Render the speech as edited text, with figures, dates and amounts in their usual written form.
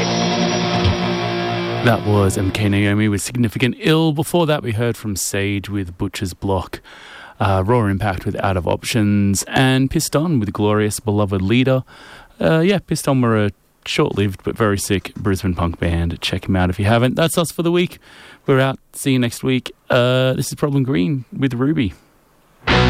That was MK Naomi with Significant Ill. Before that, we heard from Sage with Butcher's Block, Raw Impact with Out of Options, and Piston with Glorious Beloved Leader. Piston were a short-lived but very sick Brisbane punk band. Check them out if you haven't. That's us for the week. We're out. See you next week. This is Problem Green with Ruby.